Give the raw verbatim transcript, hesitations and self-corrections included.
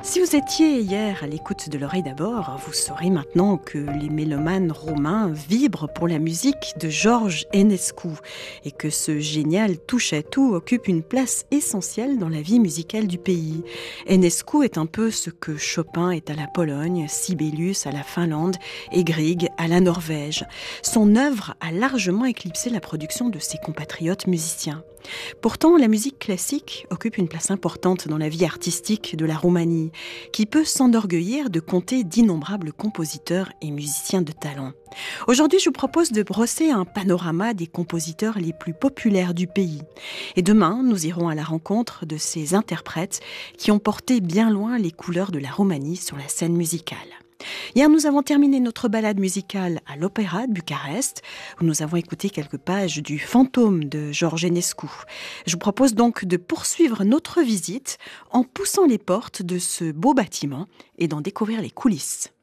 Si vous étiez hier à l'écoute de l'oreille d'abord, vous saurez maintenant que les mélomanes romains vibrent pour la musique de George Enescu et que ce génial touche-à-tout occupe une place essentielle dans la vie musicale du pays. Enescu est un peu ce que Chopin est à la Pologne, Sibelius à la Finlande et Grieg à la Norvège. Son œuvre a largement éclipsé la production de ses compatriotes musiciens. Pourtant, la musique classique occupe une place importante dans la vie artistique de la Roumanie, qui peut s'enorgueillir de compter d'innombrables compositeurs et musiciens de talent. Aujourd'hui, je vous propose de brosser un panorama des compositeurs les plus populaires du pays. Et demain, nous irons à la rencontre de ces interprètes qui ont porté bien loin les couleurs de la Roumanie sur la scène musicale. Hier, nous avons terminé notre balade musicale à l'Opéra de Bucarest, où nous avons écouté quelques pages du Fantôme de George Enescu. Je vous propose donc de poursuivre notre visite en poussant les portes de ce beau bâtiment et d'en découvrir les coulisses.